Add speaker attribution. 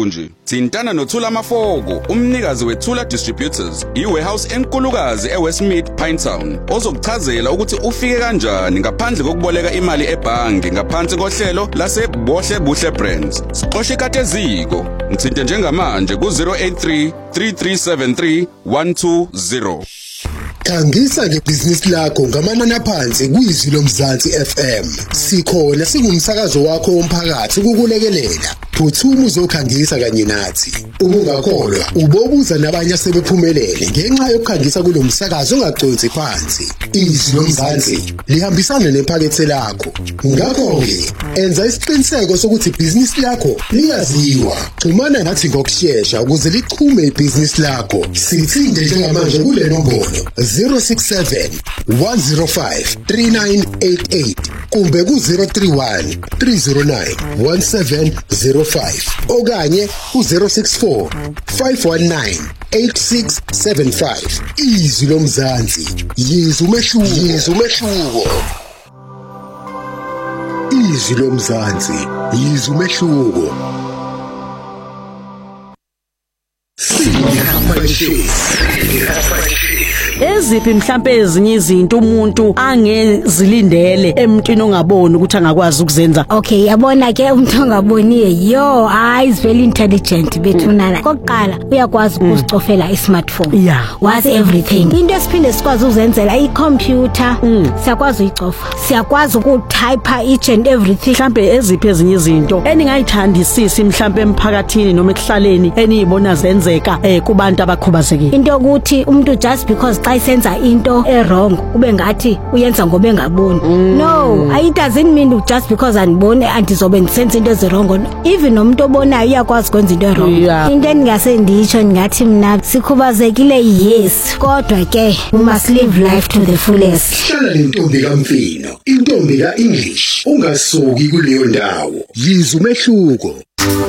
Speaker 1: lokhu nje. Thintana noThula Mafoko, umnikazi weThula Distributors, iwarehouse enkulukazi eWestmead Pinetown, ozokuchazela ukuthi ufike kanjani ngaphandle kokuboleka imali ebhange ngaphansi kohlelo laseBohle Buhle Brands. Siqoshe kateziko, ngithinte njengamanje ku-083 3373 120.
Speaker 2: Khangisa ngebhizinisi lakho ngamanani aphansi kwiZwi loMzansi FM. Sikhona singumsakazo wakho womphakathi ukukulekelela. Phuthuma uzokhangisa kanye nathi. Ungakholwa ubobuza nabanye asebephumelele ngenxa yokukhangisa kulomsakazo ongaconsisi phansi. IZwi loMzansi lihambisana nephakethe lakho. Ngakho-ke enza isiqiniseko sokuthi ibhizinisi lakho liyaziwa. Xhumana nathi ngokushesha ukuze lichume ibhizinisi lakho. Sithinte njengamanje kule nombolo 067 105 3988 kumbe ku-031 309 1705 okanye ku-064 519 8675. IZwi loMzansi, yizwa umehluko. IZwi loMzansi, yizwa umehluko.
Speaker 3: Eziphi mhlambe ezinye izinto umuntu angezilindele emntwini ongaboni ukuthi angakwazi ukuzenza?
Speaker 4: Okay, yabona ke umuntu ongaboniye is very intelligent bethunana. Kokuqala uyakwazi ukuzicofela i-smartphone. Was everything. Into esiphinde sikwazi ukuzenzela i-computer. Siyakwazi uyicofa. Siyakwazi ukutype each and everything.
Speaker 3: Mhlambe eziphi ezinye izinto eningayithandisisi mhlambe emphakathini noma ekuhlaleni eniyibona zenzeka kubantu abakhubazekile?
Speaker 4: Into ukuthi umuntu just because xa isenza into wrong ube ngathi uyenza ngoba engaboni. No, it doesn't mean just because andibone andizobe ndisenza into ezirong. Even nomuntu obonayo uyakwazi ukwenza into wrong. Into engase nditsho ngathi mina sikhubazekile yes, kodwa ke we must live life to the fullest.
Speaker 2: Hlala lentombi kaMfino, intombi kaEnglish, ungasuki kuleyo ndawo. Yizwa umehluko.